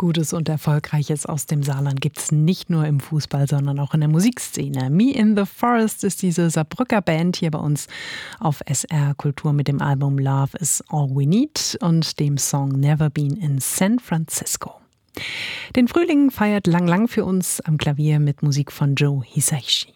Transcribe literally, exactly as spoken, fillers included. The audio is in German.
Gutes und Erfolgreiches aus dem Saarland gibt's nicht nur im Fußball, sondern auch in der Musikszene. Me in the Forest ist diese Saarbrücker Band hier bei uns auf S R Kultur mit dem Album Love is All We Need und dem Song Never Been in San Francisco. Den Frühling feiert Lang Lang für uns am Klavier mit Musik von Joe Hisaishi.